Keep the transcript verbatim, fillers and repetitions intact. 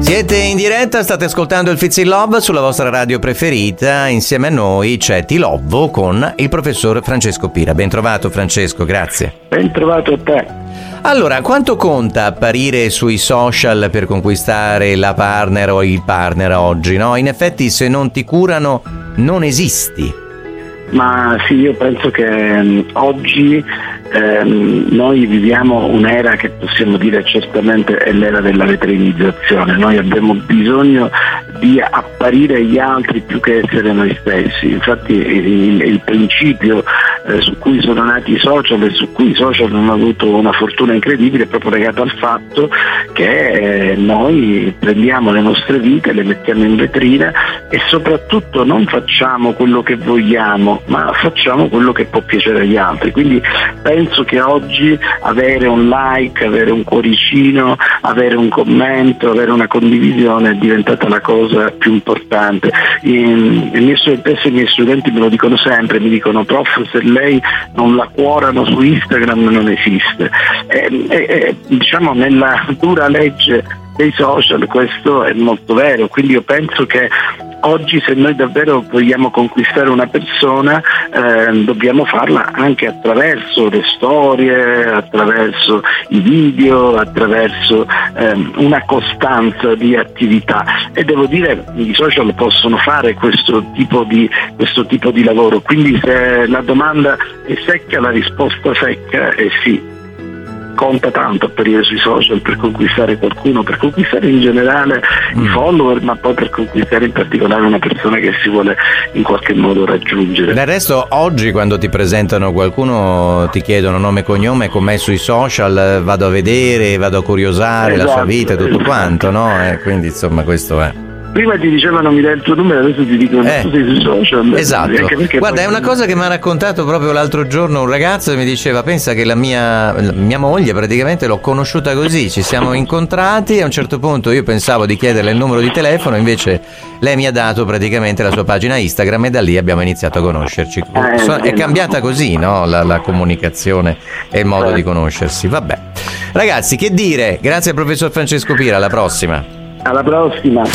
Siete in diretta, state ascoltando il Fizzy Love sulla vostra radio preferita. Insieme a noi c'è T-Love con il professor Francesco Pira. Ben trovato Francesco, grazie. Ben trovato a te. Allora, quanto conta apparire sui social per conquistare la partner o il partner oggi, no? In effetti, se non ti curano, non esisti. Ma sì, io penso che um, oggi ehm, noi viviamo un'era che possiamo dire certamente è l'era della vetrinizzazione. Noi abbiamo bisogno di apparire agli altri più che essere noi stessi. Infatti il, il principio eh, su cui sono nati i social e su cui i social hanno avuto una fortuna incredibile è proprio legato al fatto che eh, noi prendiamo le nostre vite, le mettiamo in vetrina e soprattutto non facciamo quello che vogliamo, ma facciamo quello che può piacere agli altri. Quindi penso che oggi avere un like, avere un cuoricino, avere un commento, avere una condivisione è diventata la cosa più importante. I, i miei studenti, i miei studenti me lo dicono sempre, mi dicono: prof, se lei non la cuorano su Instagram non esiste. E, e, e, diciamo nella dura legge dei social questo è molto vero, quindi io penso che oggi se noi davvero vogliamo conquistare una persona eh, dobbiamo farla anche attraverso le storie, attraverso i video, attraverso eh, una costanza di attività, e devo dire i social possono fare questo tipo di, questo tipo di lavoro. Quindi se la domanda è secca, la risposta secca è sì. Conta tanto apparire sui social per conquistare qualcuno, per conquistare in generale mm. i follower, ma poi per conquistare in particolare una persona che si vuole in qualche modo raggiungere. Del resto oggi quando ti presentano qualcuno ti chiedono nome e cognome, com'è sui social, vado a vedere, vado a curiosare esatto, la sua vita e tutto esatto. quanto, no? Eh, quindi insomma questo è. Prima ti dicevano mi dai il tuo numero, adesso ti dicono eh, tu sei sui social. Esatto. Guarda, è una cosa che mi ha raccontato proprio l'altro giorno un ragazzo che mi diceva: pensa che la mia, la mia moglie praticamente l'ho conosciuta così, ci siamo incontrati, a un certo punto io pensavo di chiederle il numero di telefono, invece lei mi ha dato praticamente la sua pagina Instagram e da lì abbiamo iniziato a conoscerci. Eh, è cambiata così, no? La, la comunicazione e il modo eh. di conoscersi. Vabbè. Ragazzi, che dire? Grazie al professor Francesco Pira, alla prossima. Alla prossima.